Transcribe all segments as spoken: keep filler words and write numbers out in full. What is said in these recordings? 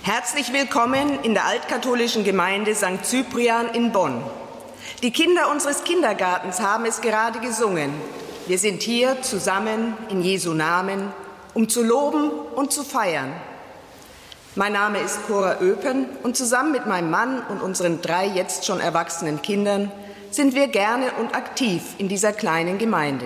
Herzlich willkommen in der altkatholischen Gemeinde Sankt Cyprian in Bonn. Die Kinder unseres Kindergartens haben es gerade gesungen. Wir sind hier zusammen in Jesu Namen, um zu loben und zu feiern. Mein Name ist Cora Öpen und zusammen mit meinem Mann und unseren drei jetzt schon erwachsenen Kindern sind wir gerne und aktiv in dieser kleinen Gemeinde.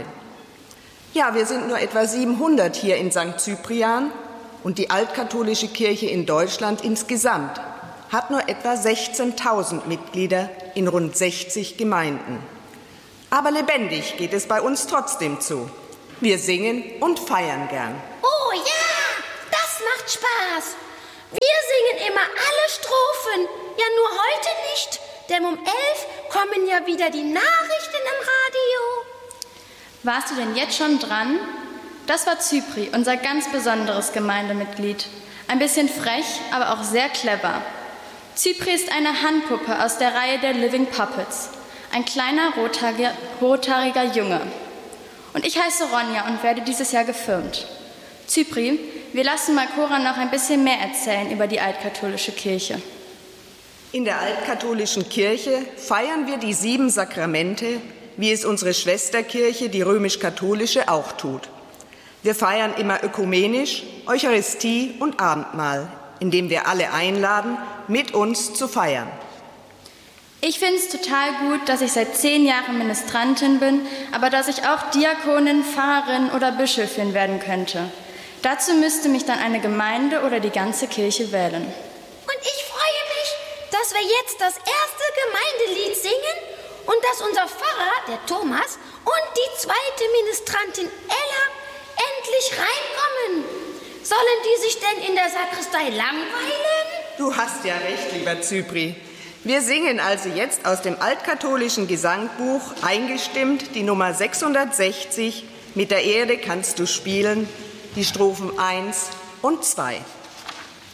Ja, wir sind nur etwa siebenhundert hier in Sankt Cyprian und die altkatholische Kirche in Deutschland insgesamt hat nur etwa sechzehntausend Mitglieder in rund sechzig Gemeinden. Aber lebendig geht es bei uns trotzdem zu. Wir singen und feiern gern. Oh ja, das macht Spaß. Wir singen immer alle Strophen. Ja, nur heute nicht, denn um elf kommen ja wieder die Nachrichten im Radio. Warst du denn jetzt schon dran? Das war Zypri, unser ganz besonderes Gemeindemitglied. Ein bisschen frech, aber auch sehr clever. Zypri ist eine Handpuppe aus der Reihe der Living Puppets. Ein kleiner, rothaariger, rothaariger Junge. Und ich heiße Ronja und werde dieses Jahr gefirmt. Zypri, wir lassen mal Cora noch ein bisschen mehr erzählen über die altkatholische Kirche. In der altkatholischen Kirche feiern wir die sieben Sakramente, wie es unsere Schwesterkirche, die römisch-katholische, auch tut. Wir feiern immer ökumenisch Eucharistie und Abendmahl, indem wir alle einladen, mit uns zu feiern. Ich finde es total gut, dass ich seit zehn Jahren Ministrantin bin, aber dass ich auch Diakonin, Pfarrerin oder Bischöfin werden könnte. Dazu müsste mich dann eine Gemeinde oder die ganze Kirche wählen. Und ich freue mich, dass wir jetzt das erste Gemeindelied singen und dass unser Pfarrer, der Thomas, und die zweite Ministrantin Ella endlich reinkommen. Sollen die sich denn in der Sakristei langweilen? Du hast ja recht, lieber Zypri. Wir singen also jetzt aus dem altkatholischen Gesangbuch eingestimmt die Nummer sechshundertsechzig, Mit der Erde kannst du spielen, die Strophen eins und zwei.